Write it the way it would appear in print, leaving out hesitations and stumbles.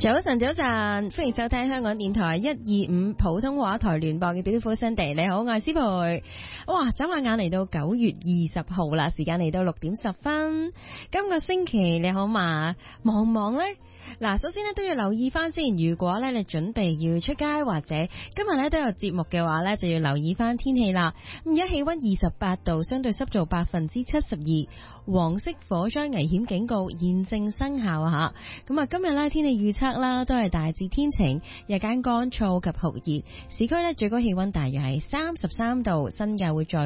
早晨，早晨，歡迎收聽香港電台125普通話台聯播嘅 Beautiful Sunday。你好，我係思培。哇，眨下眼嚟到9月20號啦，時間嚟到6點10分。今個星期你好嘛？忙唔忙呢？嗱，首先呢都要留意翻先，如果咧你準備要出街或者今日咧都有節目嘅話咧，就要留意翻天氣啦。咁而家氣溫28度，相對濕度72%，黃色火災危險警告現正生效啊！吓，咁啊今日咧天氣預測啦，都係大致天晴，日間乾燥及酷熱，市區咧最高氣溫大約係33度，新界會再